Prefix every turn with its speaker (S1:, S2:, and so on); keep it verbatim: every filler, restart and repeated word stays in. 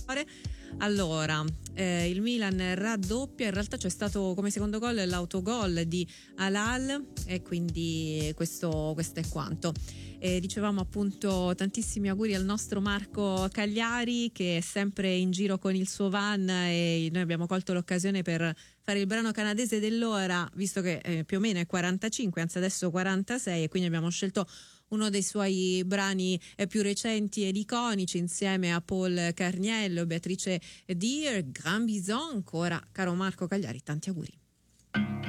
S1: Allora, eh, il Milan raddoppia, in realtà c'è stato come secondo gol l'autogol di Halal e quindi questo, questo è quanto. Eh, dicevamo appunto tantissimi auguri al nostro Marco Cagliari, che è sempre in giro con il suo van, e noi abbiamo colto l'occasione per fare il brano canadese dell'ora, visto che eh, più o meno è quarantacinque, anzi adesso quarantasei, e quindi abbiamo scelto uno dei suoi brani eh, più recenti ed iconici, insieme a Paul Carniello, Beatrice Deer, Grand Bison. Ancora, caro Marco Cagliari, tanti auguri.